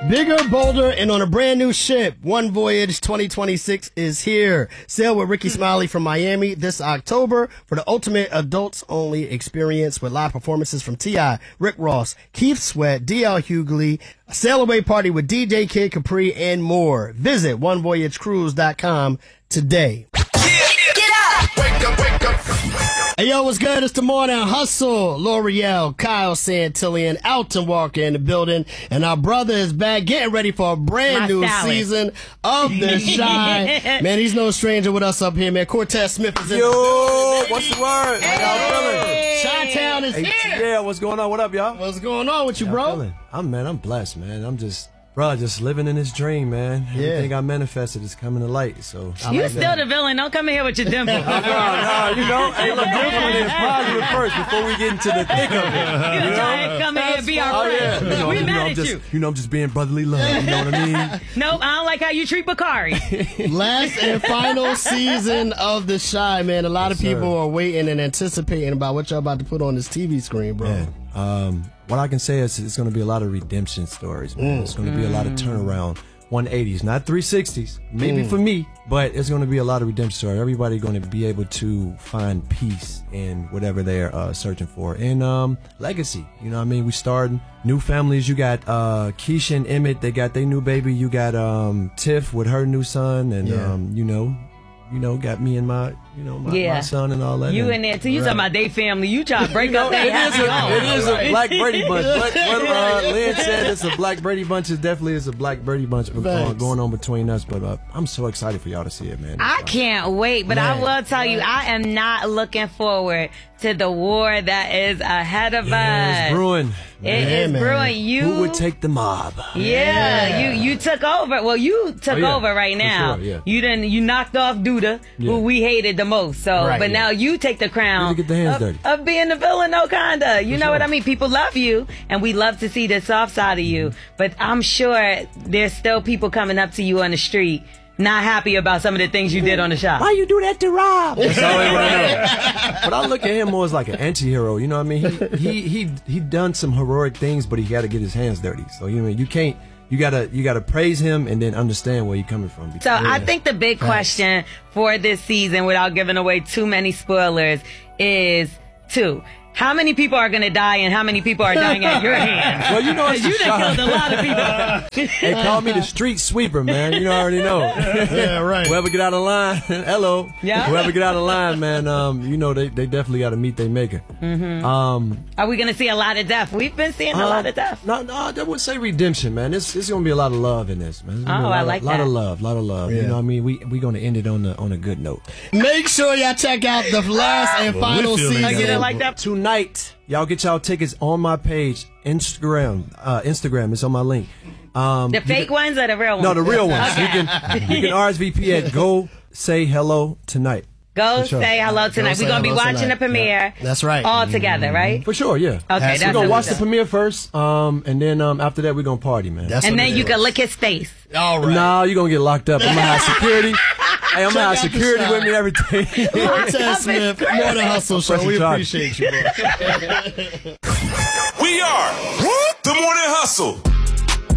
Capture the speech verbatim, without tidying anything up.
Bigger, bolder, and on a brand new ship. One Voyage twenty twenty-six is here. Sail with Ricky Smiley from Miami this October for the ultimate adults-only experience with live performances from T I, Rick Ross, Keith Sweat, D L Hughley, a sail away party with D J Kid Capri, and more. Visit one voyage cruise dot com today. Get up! Wake up, wake up! Hey, yo, what's good? It's the Morning Hustle. L'Oreal, Kyle Santillian, Alton Walker in the building, and our brother is back getting ready for a brand My new stylist. season of The Chi. Man, he's no stranger with us up here, man. Cortez Smith is in Yo, what's the word? How y'all feeling? Chi-Town is here. Yeah, what's going on? What up, y'all? What's going on with you, How bro? y'all feeling? I'm man, I'm blessed, man. I'm just, bro, just living in this dream, man. Yeah. Everything I manifested is coming to light. So I You like still that. the villain. Don't come in here with your dimple. no, no, you know, hey, look, this one is positive first before we get into the thick of it. You know, try and come in here and be our Oh yeah, friend. you know, We you know, mad I'm at just, you. you know, I'm just being brotherly love. You know what I mean? Nope, I don't like how you treat Bakari. Last and final season of The Chi, man. A lot of Yes, sir. people are waiting and anticipating about what y'all about to put on this T V screen, bro. Man, um, what I can say is it's going to be a lot of redemption stories, man. Mm. It's going to be a lot of turnaround, one eighties, not three sixties, maybe for me, but it's going to be a lot of redemption stories. Everybody going to be able to find peace in whatever they're uh, searching for. And um, legacy, you know what I mean? We starting new families. You got uh, Keisha and Emmett, they got their new baby. You got um, Tiff with her new son, and Yeah. um, you know, you know, got me and my, you know, my, Yeah. my son and all that. You and, in there too. You talking about they family. You try to break You know, up that it is happy a, home. it is a Right. black Brady bunch. What, what uh, Lynn said, it's a black Brady bunch. It definitely is a black Brady bunch uh, Thanks. going on between us. But uh, I'm so excited for y'all to see it, man. I can't wait, but I Man. will tell you, I am not looking forward to the war that is ahead of Yeah, us. it's brewing. It Yeah, is man. brewing. You Who would take the mob? Yeah, you you took over. Well, you took Oh, yeah, over right for now. sure, yeah. You didn't. You knocked off Duda, Yeah. who we hated the most. So, Right, but yeah. now you take the crown You get the hands of, dirty. of being the villain, no kinda. You know sure. what I mean? People love you, and we love to see the soft side of you. But I'm sure there's still people coming up to you on the street, not happy about some of the things you did on the shop. Why you do that to Rob? That's all I want to know. But I look at him more as like an anti-hero. You know what I mean? He he he he done some heroic things, but he got to get his hands dirty. So you know you can't. You gotta you gotta praise him and then understand where you're coming from. So I think the big question for this season, without giving away too many spoilers, is two. How many people are going to die and how many people are dying at your hands? Well, you know, it's You a done shot. killed a lot of people. They call me the street sweeper, man. You know, I already know. Yeah, right. Whoever get out of line, hello. Yeah. Whoever get out of line, man, um, you know, they, they definitely got to meet their maker. Mm-hmm. Um, Are we going to see a lot of death? We've been seeing a lot of death. No, no, I would say redemption, man. It's it's gonna be a lot of love in this, man. It's gonna be Oh, a lot I of- like lot that. of love, lot of love. Yeah. You know what I mean? We we gonna end it on a on a good note. Make sure y'all check out the last and final feeling season. I get it like that. Tonight, y'all get y'all tickets on my page, Instagram. Uh, Instagram is on my link. Um, The you fake can- ones or the real ones? No, the real ones. You can you can R S V P at Go Say Hello Tonight. Go For sure. say hello tonight. say We're going to be hello watching tonight. the premiere. That's right. All together, right? For sure, yeah. Okay, We're that's We're what gonna we watch do. the premiere first, um, and then um, after that we're gonna party, man. That's And what then it you is. can lick his face. All right. No, you're gonna get locked up. I'm gonna have security. Hey, I'm gonna have Check out the security shot. with me and everything. Cortez Smith, Morning Hustle Show. Pressing We charges. appreciate you, bro. We are the Morning Hustle.